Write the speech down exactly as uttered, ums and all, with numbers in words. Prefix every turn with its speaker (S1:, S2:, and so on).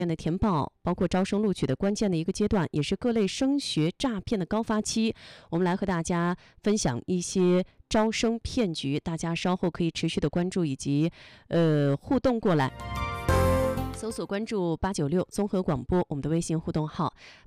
S1: 的填报，包括招生录取的关键的一个阶段，也是各类升学诈骗的高发期。我们来和大家分享一些招生骗局，大家稍后可以持续的关注以及呃互动过来。搜索关注八九六综合广播，我们的微信互动号